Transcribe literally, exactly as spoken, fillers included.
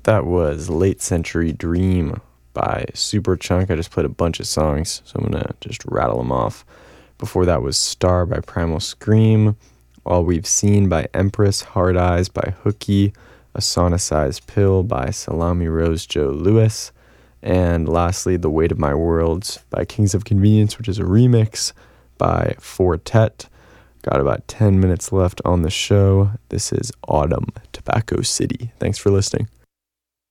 That was Late Century Dream by Superchunk. I just played a bunch of songs, so I'm going to just rattle them off. Before that was Star by Primal Scream, All We've Seen by Empress, Hard Eyes by Hookie, A Sonicized Pill by Salami Rose Joe Lewis, and lastly, The Weight of My Worlds by Kings of Convenience, which is a remix by Fortet. Got about ten minutes left on the show. This is Autumn, Tobacco City. Thanks for listening.